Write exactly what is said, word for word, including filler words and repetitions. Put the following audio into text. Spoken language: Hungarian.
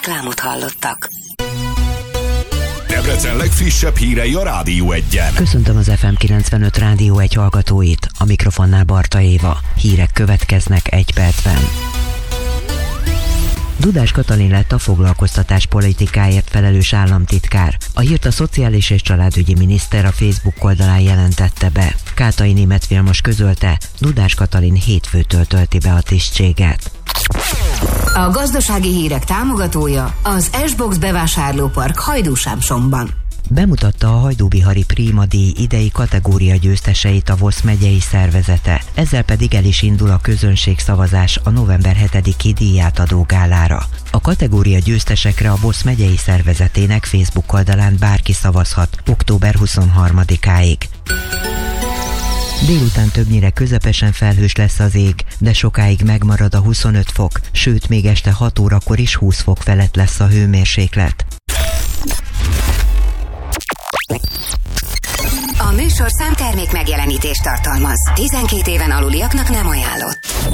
Reklámot hallottak. Debrecen legfrissebb hírei a Rádió Egyen. Köszöntöm az ef em kilencvenöt Rádió egy hallgatóit, a mikrofonnál Barta Éva. Hírek következnek egy percben. Dudás Katalin lett a foglalkoztatás politikáért felelős államtitkár. A hírt a Szociális és Családügyi Miniszter a Facebook oldalán jelentette be. Kátai Németh Vilmos közölte, Dudás Katalin hétfőtől tölti be a tisztséget. A gazdasági hírek támogatója az S-Box bevásárlópark Hajdúsámsomban. Bemutatta a Hajdú-Bihari Prima díj idei kategória győzteseit a VOSZ megyei szervezete, ezzel pedig el is indul a közönségszavazás a november hetediki díjátadó gálára. A kategória győztesekre a VOSZ megyei szervezetének Facebook oldalán bárki szavazhat október huszonharmadikáig. Délután többnyire közepesen felhős lesz az ég, de sokáig megmarad a huszonöt fok, sőt még este hat órakor is húsz fok felett lesz a hőmérséklet. A műsorszám termék megjelenítést tartalmaz. tizenkét éven aluliaknak nem ajánlott.